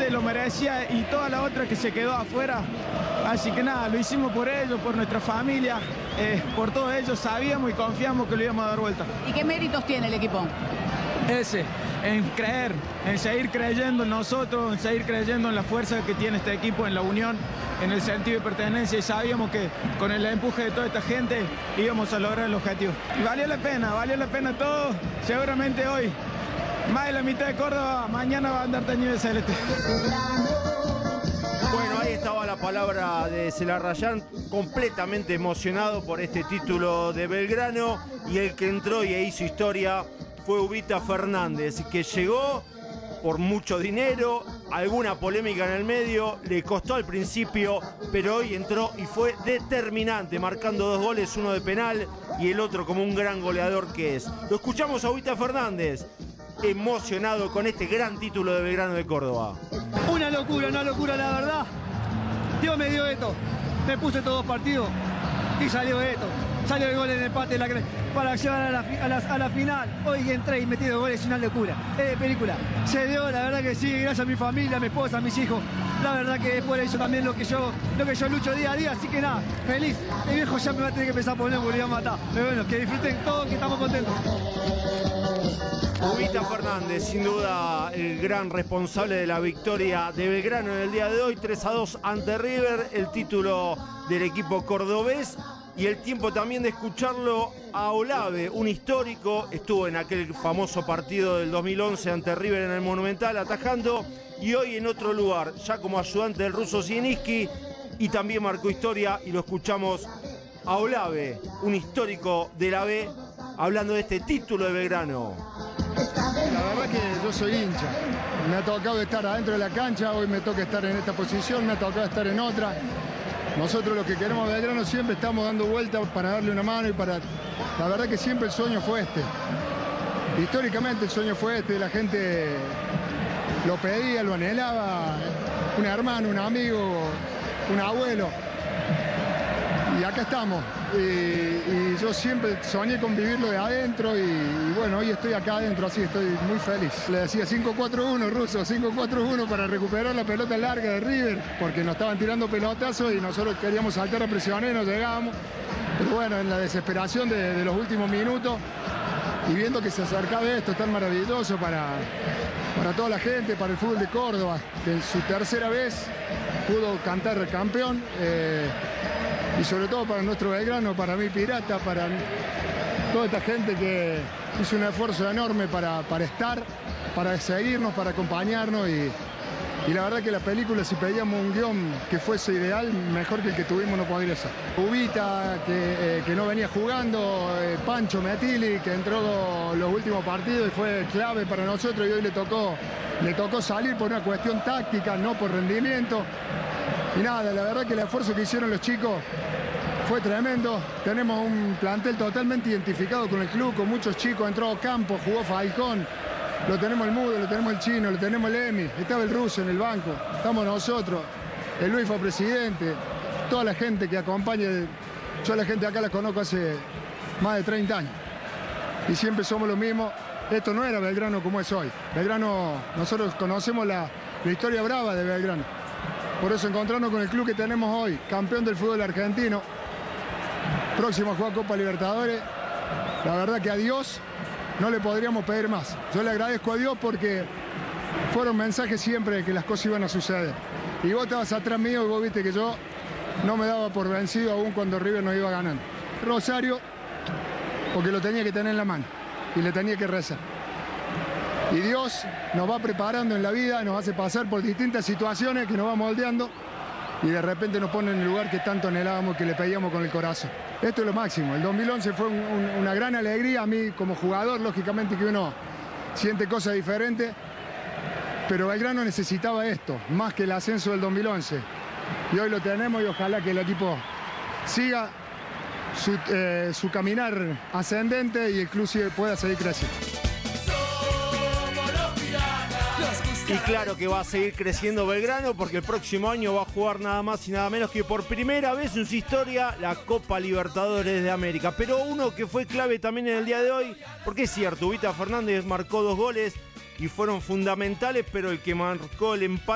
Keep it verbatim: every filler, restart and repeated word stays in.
se lo merecía y toda la otra que se quedó afuera. Así que nada, lo hicimos por ellos, por nuestra familia, eh, por todos ellos. Sabíamos y confiamos que lo íbamos a dar vuelta. ¿Y qué méritos tiene el equipo? Ese, en creer, en seguir creyendo en nosotros, en seguir creyendo en la fuerza que tiene este equipo, en la unión, en el sentido de pertenencia, y sabíamos que con el empuje de toda esta gente íbamos a lograr el objetivo. Y valió la pena, valió la pena todo. Seguramente hoy, más de la mitad de Córdoba, mañana va a andar teñido de celeste. Bueno, ahí estaba la palabra de Zelarrayán, completamente emocionado por este título de Belgrano, y el que entró y hizo historia fue Ubita Fernández, que llegó por mucho dinero, alguna polémica en el medio, le costó al principio, pero hoy entró y fue determinante, marcando dos goles, uno de penal y el otro como un gran goleador que es. Lo escuchamos a Ubita Fernández, emocionado con este gran título de Belgrano de Córdoba. Una locura, una locura, la verdad. Dios me dio esto, me puse todos los partidos y salió esto. Salió el gol en empate la, para llegar a la, a, la, a la final. Hoy entré y metí dos goles, una locura. Es de película. Se dio, la verdad que sí, gracias a mi familia, a mi esposa, a mis hijos. La verdad que es por eso también lo que yo, lo que yo lucho día a día. Así que nada, feliz. Mi viejo ya me va a tener que empezar a poner porque lo iba a matar. Pero bueno, que disfruten todos, que estamos contentos. Ubita Fernández, sin duda el gran responsable de la victoria de Belgrano en el día de hoy, tres a dos ante River, el título del equipo cordobés. Y el tiempo también de escucharlo a Olave, un histórico, estuvo en aquel famoso partido del dos mil once ante River en el Monumental atajando, y hoy en otro lugar, ya como ayudante del ruso Zielinski, y también marcó historia, y lo escuchamos a Olave, un histórico de la B, hablando de este título de Belgrano. La verdad que yo soy hincha, me ha tocado estar adentro de la cancha, hoy me toca estar en esta posición, me ha tocado estar en otra. Nosotros los que queremos Belgrano siempre estamos dando vueltas para darle una mano y para... La verdad que siempre el sueño fue este. Históricamente el sueño fue este, la gente lo pedía, lo anhelaba, un hermano, un amigo, un abuelo. Y acá estamos. Y, y yo siempre soñé con vivirlo de adentro y, y bueno, hoy estoy acá adentro, así estoy muy feliz. Le decía cinco cuatro uno, ruso, cinco cuatro uno para recuperar la pelota larga de River, porque nos estaban tirando pelotazos y nosotros queríamos saltar a presionar y no llegábamos. Pero bueno, en la desesperación de, de los últimos minutos y viendo que se acercaba esto tan maravilloso para, para toda la gente, para el fútbol de Córdoba, que en su tercera vez pudo cantar campeón. Eh, Y sobre todo para nuestro Belgrano, para mi Pirata, para toda esta gente que hizo un esfuerzo enorme para, para estar, para seguirnos, para acompañarnos. Y, y la verdad que la película, si pedíamos un guión que fuese ideal, mejor que el que tuvimos no podría ser. Ubita, que, eh, que no venía jugando, eh, Pancho Meatili, que entró los últimos partidos y fue clave para nosotros y hoy le tocó, le tocó salir por una cuestión táctica, no por rendimiento. Y nada, la verdad que el esfuerzo que hicieron los chicos fue tremendo. Tenemos un plantel totalmente identificado con el club, con muchos chicos. Entró Campos, jugó Falcón, lo tenemos el Mudo, lo tenemos el Chino, lo tenemos el Emi, estaba el Ruso en el banco, estamos nosotros, el Luis fue presidente, toda la gente que acompaña. Yo a la gente acá la conozco hace más de treinta años y siempre somos los mismos. Esto no era Belgrano como es hoy. Belgrano, nosotros conocemos la, la historia brava de Belgrano. Por eso encontrarnos con el club que tenemos hoy, campeón del fútbol argentino, próximo a jugar Copa Libertadores, la verdad que a Dios no le podríamos pedir más. Yo le agradezco a Dios porque fueron mensajes siempre de que las cosas iban a suceder. Y vos estabas atrás mío y vos viste que yo no me daba por vencido aún cuando River nos iba ganando. Rosario, porque lo tenía que tener en la mano y le tenía que rezar. Y Dios nos va preparando en la vida, nos hace pasar por distintas situaciones que nos va moldeando y de repente nos pone en el lugar que tanto anhelábamos, que le pedíamos con el corazón. Esto es lo máximo. El dos mil once fue un, un, una gran alegría a mí como jugador, lógicamente que uno siente cosas diferentes, pero Belgrano necesitaba esto, más que el ascenso del dos mil once. Y hoy lo tenemos y ojalá que el equipo siga su, eh, su caminar ascendente y el club pueda seguir creciendo. Y claro que va a seguir creciendo Belgrano porque el próximo año va a jugar nada más y nada menos que por primera vez en su historia la Copa Libertadores de América. Pero uno que fue clave también en el día de hoy, porque es cierto, Ubita Fernández marcó dos goles y fueron fundamentales, pero el que marcó el empate